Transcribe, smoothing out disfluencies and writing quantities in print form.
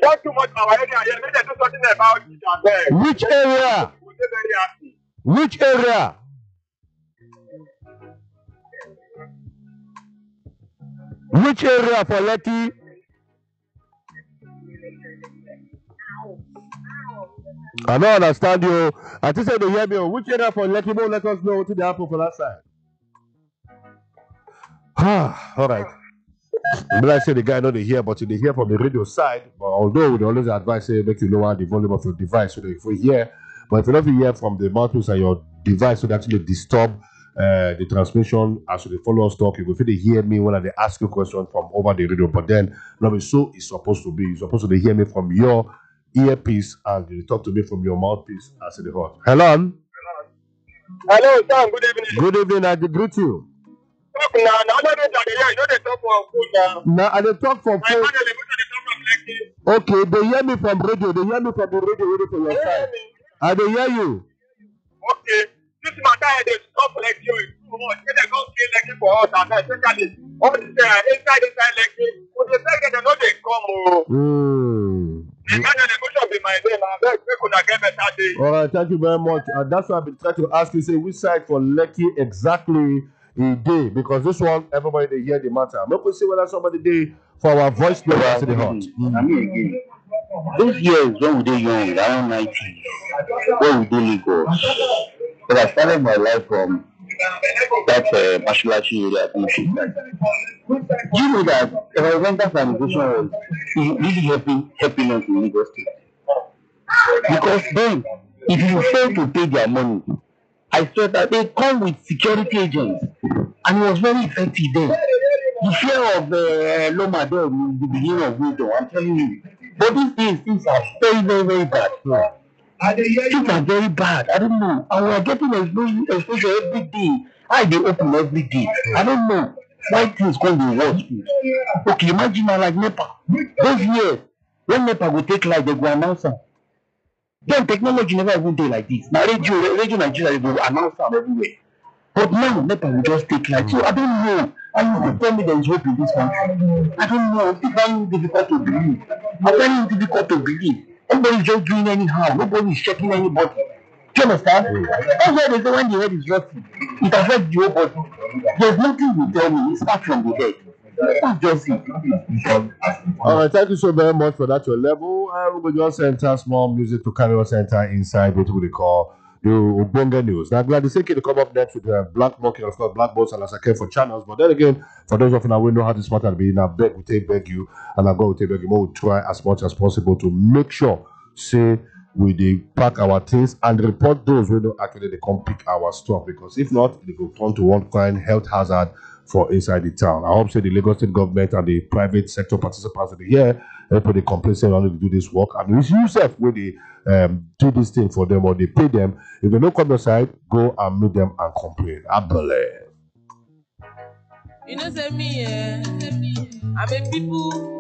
Not too much our area here. Maybe they do something about it. Which area? We'll be very happy. Which area? Which area for Lekki? I don't understand you. I just said to hear me. Which area for Lekki? More let us know what the happen for that side. All right. Maybe I say the guy not they hear, but they hear from the radio side. But although we always advise say make you lower the volume of your device so that if we hear, but if you don't hear from the mouthpiece and your device so that actually disturb the transmission as they follow us talking. If they hear me when they ask you question from over the radio, but then no, so it's supposed to be. You're supposed to hear me from your earpiece and you talk to me from your mouthpiece as the hot. Hello. Hello, Sam. Good evening. Good evening. I greet you. Talk now. Now, you know they talk for food now. Now I dey talk for phone. Okay, they hear me from radio. They hear me from the radio for your side. I dey hear you. Okay. This matter they stop like you. Too much. They come kill Lekki for us and especially all this inside Lekki. When they say they know they come. The emotion be my name. I beg we could get better day. All right, thank you very much. That's why I've been trying to ask you, say which side for Lekki exactly a day, because this one everybody they hear the matter. I'm not going to say whether somebody day for our voice note to the hot. I mean again. Those years when we were young, around 90, when we did Lagos, but I started my life from that Mashalachi area. Do you know that environmental sanitation was really helping us in Lagos State? Because then, if you fail to pay their money, I saw that they come with security agents, and it was very effective then. The fear of Loma there was the beginning of wisdom, I'm telling you. But these days, things are very, very, very bad. Things are very bad. I don't know. And we are getting exposure every day. They open every day. I don't know why things going to be worse. Okay, imagine now like NEPA. Those years, when NEPA will take light, they go announce them. Then technology never even do like this. Now radio Nigeria will announce them everywhere. But now NEPA will just take light. So I don't know. And you tell me there is hope in this country. I don't know. It's very difficult to believe. It's very difficult to believe. Everybody's just doing anyhow. Nobody's checking anybody. Do you understand? That's why they say when the head is rusty, it affects the whole body. There's nothing you tell me. It starts from the head. That's just it. All right, thank you so very much for that. Your level. We will just enter small music to carry us enter inside what we call the Ubonga News. Now, I'm glad to say to come up next with the Black Market, of course, Black Boats and Asake for channels. But then again, for those of you who know how this matter be, now beg you, and I go with beg you, we'll try as much as possible to make sure, say, we pack our things and report those who don't actually they come pick our stuff, because if not, they will turn to one kind health hazard for inside the town. I hope say the Lagos State government and the private sector participants of the year help they complain say only to do this work, and it's yourself where they do this thing for them or they pay them. If they don't come aside, go and meet them and complain. I believe. You know, say me, I'm a people.